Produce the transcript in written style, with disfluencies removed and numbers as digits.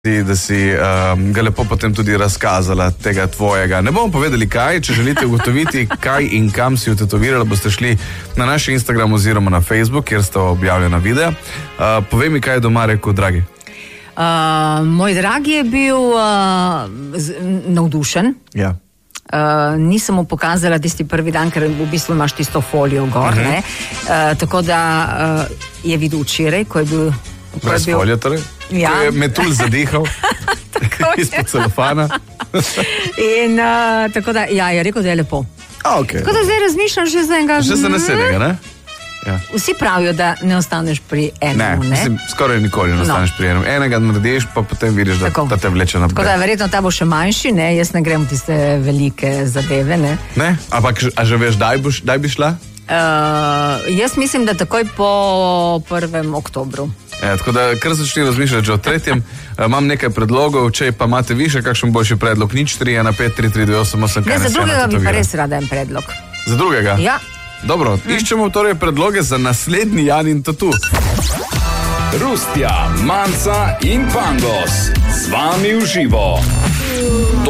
da si ga lepo potem tudi razkazala tega tvojega. Ne bomo povedali kaj, če želite ugotoviti kaj in kam si jo tetovirala, boste šli na naš Instagram oziroma na Facebook, kjer sta objavljena videa. Povej mi, kaj je doma rekel, dragi. Moj dragi je bil navdušen. Ja. Nisem mu pokazala tisti prvi dan, ker v bistvu imaš tisto folijo gor, ne? Tako da je videl včeraj, ko je bil... Brez folije torej? Ja. Ko je metul zadihal izpod celofana. In tako da, ja, je rekel, da je lepo. Okay. Tako da zdaj razmišljam že za enega... Že za naslednjega, ne? Ja. Vsi pravijo, da ne ostaneš pri enem, ne? Mislim, skoraj nikoli ne ostaneš pri enem. Enega narediš, pa potem vidiš, da te vleče naprej. Tako da verjetno ta bo še manjši, ne? Jaz ne grem v tiste velike zadeve, ne? Ne? Ampak, a že veš, daj bi šla? Jaz mislim, da takoj po 1. oktobru. Ja, tako da, kar začni razmišljati že o 3. Imam nekaj predlogov, če pa imate vi še kakšen boljši predlog, 0-3-1-5-3-3-2-8-8. Ne, za drugega bi pa res rada en predlog. Za drugega? Ja. Dobro, iščemo torej predloge za naslednji Janin tatu. Rustja, Manca in Pangos, z vami v živo.